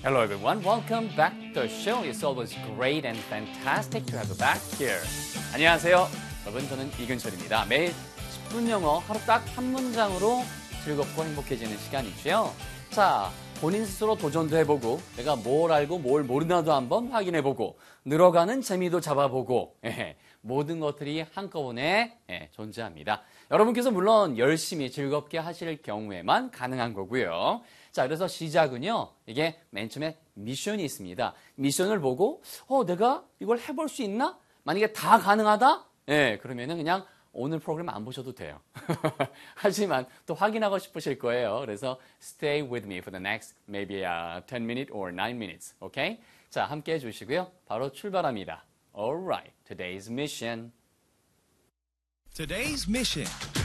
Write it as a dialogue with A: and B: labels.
A: Hello everyone, welcome back to the show. It's always great and fantastic to have you back here. 안녕하세요. 여러분, 저는 이근철입니다. 매일 10분 영어 하루 딱 한 문장으로 즐겁고 행복해지는 시간이죠. 자, 본인 스스로 도전도 해보고 내가 뭘 알고 뭘 모르나도 한번 확인해보고 늘어가는 재미도 잡아보고 모든 것들이 한꺼번에 존재합니다. 여러분께서 물론 열심히 즐겁게 하실 경우에만 가능한 거고요. 자, 그래서 시작은요, 이게 맨 처음에 미션이 있습니다. 미션을 보고, 내가 이걸 해볼 수 있나? 만약에 다 가능하다? 그러면은 그냥 오늘 프로그램 안 보셔도 돼요. 하지만 또 확인하고 싶으실 거예요. 그래서 stay with me for the next maybe 10 minutes or 9 minutes. Okay? 자, 함께 해주시고요. 바로 출발합니다. Alright, today's mission.
B: Today's mission.